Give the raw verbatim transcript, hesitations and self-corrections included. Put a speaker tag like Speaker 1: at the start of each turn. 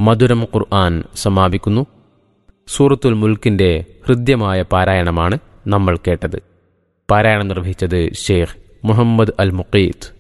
Speaker 1: മധുരം ഖുർആൻ സമാപിക്കുന്നു. സൂറത്തുൽ മുൽക്കിൻ്റെ ഹൃദ്യമായ പാരായണമാണ് നമ്മൾ കേട്ടത്. പാരായണം നിർവഹിച്ചത് ഷെയ്ഖ് മുഹമ്മദ് അൽ മുഖീത്ത്.